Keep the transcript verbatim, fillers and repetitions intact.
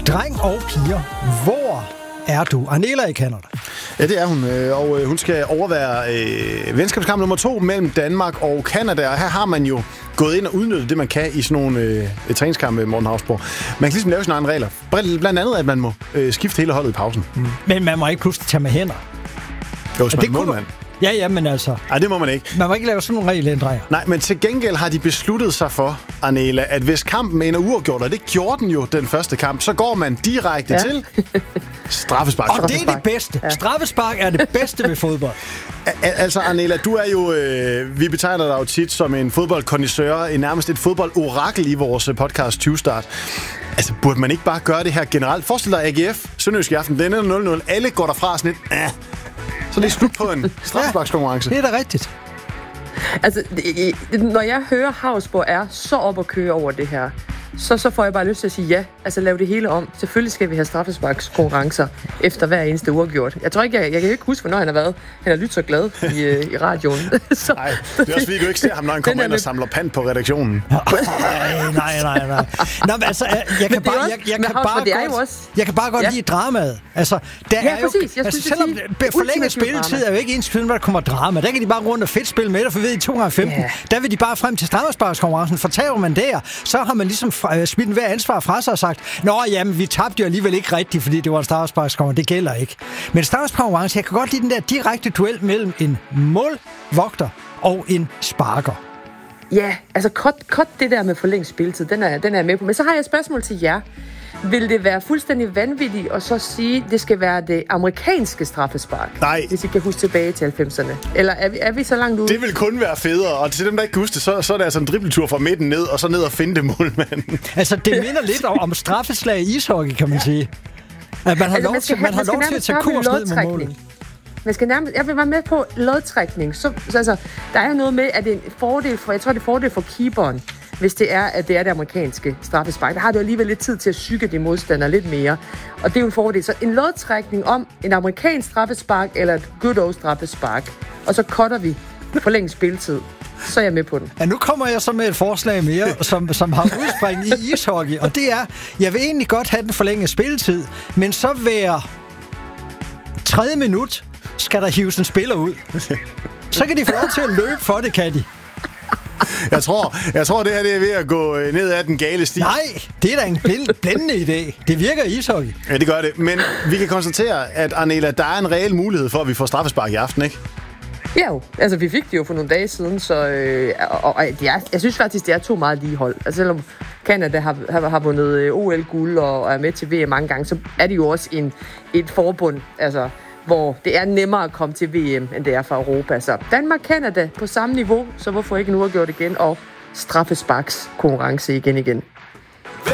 Dreng og piger, hvor er du? Arnela i Canada. Ja, det er hun, og hun skal overvære øh, venskabskamp nummer to mellem Danmark og Canada, og her har man jo gået ind og udnyttet det, man kan i sådan nogle øh, træningskampe, Morten Hausborg. Man kan ligesom lave sine egne regler. Blandt andet, at man må øh, skifte hele holdet i pausen. Mm. Men man må ikke pludselig tage med hænder. Jo, som en målmand. Ja, ja, men altså... Nej, det må man ikke. Man må ikke lave sådan nogle regelændringer. Nej, men til gengæld har de besluttet sig for, Arnela, at hvis kampen ender uafgjort, og det gjorde den jo den første kamp, så går man direkte ja. til straffespark. Og det er det bedste. Ja. Straffespark er det bedste ved fodbold. Al- altså, Arnela, du er jo... Øh, vi betegner dig jo tit som en fodboldkondisseur, en nærmest et fodboldorakel i vores podcast tyve Start. Altså, burde man ikke bare gøre det her generelt? Forestil dig A G F, Sønderjysk i aften, den er nul nul. Alle går derfra sådan lidt... Äh. Så det er slut på en straffesparkskonkurrence. Ja, det er da rigtigt. Altså, når jeg hører Hausborg er så op at køre over det her, så, så får jeg bare lyst til at sige ja. Altså, lav det hele om. Selvfølgelig skal vi have straffesparkskonkurrencer efter hver eneste uafgjort. Jeg tror ikke, jeg, jeg kan ikke huske, hvornår han har været. Han har lyttet så glad i, øh, i radioen. så, nej, det er også fordi, du ikke ser ham, når han kommer ind og samler pand på redaktionen. nej, nej, nej, nej. Nå, men altså, jeg kan bare, jeg, jeg kan bare godt, jeg kan bare godt ja. lide dramaet. Altså, der ja, er jo, præcis. Jeg altså, synes, selvom forlænget spilletid er jo ikke ens når der kommer drama. Der kan de bare rundt og fedt spille med det, for ved i to gange femten. Yeah. Der vil de bare frem til straffesparkskonkurrencen. Fortaber man der, så har man ligesom smidt hver ansvar fra sig og sagt, nå, jamen, vi tabte jo alligevel ikke rigtigt, fordi det var en straffesparkskonkurrence. Det gælder ikke. Men straffesparkskonkurrence, jeg kan godt lide den der direkte duel mellem en målvogter og en sparker. Ja, altså, cut, cut det der med forlænget spilletid, den er, den er jeg med på. Men så har jeg et spørgsmål til jer. Vil det være fuldstændig vanvittigt at så sige, at det skal være det amerikanske straffespark? Nej. Hvis I kan huske tilbage til halvfemserne. Eller er vi, er vi så langt ude? Det vil kun være federe, og til dem, der ikke kan huske det, så, så er det altså en dribletur fra midten ned, og så ned og finde det målmanden. Altså, det minder lidt om, om straffeslag i ishockey, kan man sige. At man har altså, lov til, man har lov til at tage kurs ned mod målet. Man skal nærmest, jeg vil være med på lodtrækning. Så, så altså, der er noget med, at det er en fordel for, jeg tror, det er fordel for keeperen, hvis det er, at det er det amerikanske straffespark. Der har du alligevel lidt tid til at psyke de modstandere lidt mere. Og det er jo en fordel. Så en lodtrækning om en amerikansk straffespark eller et good old straffespark. Og så cutter vi forlænget spilletid. Så er jeg med på den. Ja, nu kommer jeg så med et forslag mere, som, som har udspring i ishockey. Og det er, jeg vil egentlig godt have den forlængede spilletid, men så hver tredje minut skal der hives en spiller ud. Så kan de få lov til at løbe for det, kan de. Jeg tror, jeg tror, det her det er ved at gå ned ad den gale sti. Nej, det er da en blændende idé. Det virker i ishockey. Ja, det gør det. Men vi kan konstatere, at Arnela, der er en reel mulighed for, at vi får straffespark i aften, ikke? Ja jo. Altså, vi fik det jo for nogle dage siden, så... Øh, og, og det er, jeg synes faktisk, det er to meget lige hold. Altså, selvom Canada har, har, har vundet O L-guld og, og er med til V M mange gange, så er det jo også en, et forbund, altså... hvor det er nemmere at komme til V M, end det er for Europa. Så Danmark-Canada på samme niveau, så hvorfor ikke nu have gjort igen, og straffesparks konkurrence igen igen.